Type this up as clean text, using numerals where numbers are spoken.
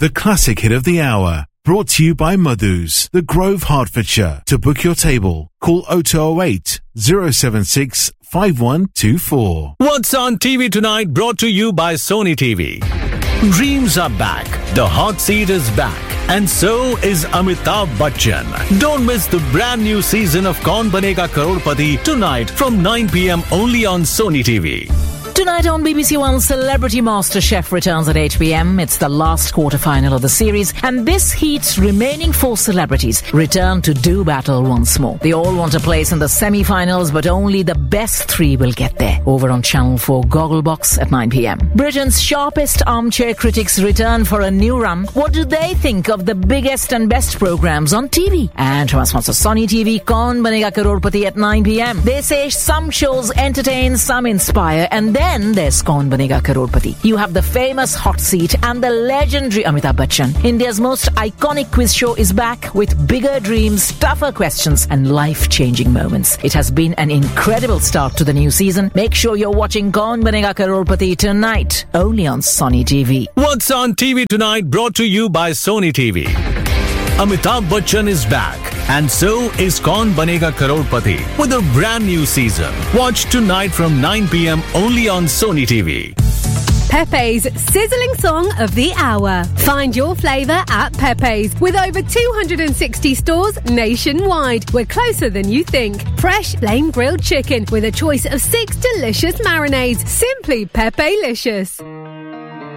the classic hit of the hour. Brought to you by Madhu's, The Grove, Hertfordshire. To book your table, call 0208 076 5124. What's on TV tonight? Brought to you by Sony TV. Dreams are back. The hot seat is back. And so is Amitabh Bachchan. Don't miss the brand new season of Kaun Banega Crorepati tonight from 9 p.m. only on Sony TV. Tonight on BBC One, Celebrity Master Chef returns at 8 p.m. It's the last quarter-final of the series, and this heat's remaining 4 celebrities return to do battle once more. They all want a place in the semi-finals, but only the best 3 will get there. Over on Channel 4 Gogglebox at 9 p.m. Britain's sharpest armchair critics return for a new run. What do they think of the biggest and best programs on TV? And from our sponsor Sony TV, Kaun Banega Crorepati at 9 p.m. They say some shows entertain, some inspire, and then there's Kaun Banega Crorepati. You have the famous hot seat and the legendary Amitabh Bachchan. India's most iconic quiz show is back with bigger dreams, tougher questions, and life-changing moments. It has been an incredible start to the new season. Make sure you're watching Kaun Banega Crorepati tonight, only on Sony TV. What's on TV tonight? Brought to you by Sony TV. Amitabh Bachchan is back, and so is Kaun Banega Crorepati with a brand new season. Watch tonight from 9 p.m. only on Sony TV. Pepe's sizzling song of the hour. Find your flavour at Pepe's with over 260 stores nationwide. We're closer than you think. Fresh flame grilled chicken with a choice of 6 delicious marinades. Simply Pepe-licious.